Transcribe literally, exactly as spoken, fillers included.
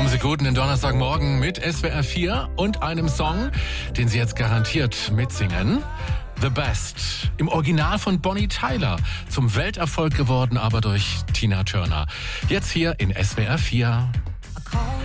Kommen Sie gut in den Donnerstagmorgen mit S W R vier und einem Song, den Sie jetzt garantiert mitsingen. The Best. Im Original von Bonnie Tyler. Zum Welterfolg geworden, aber durch Tina Turner. Jetzt hier in S W R vier.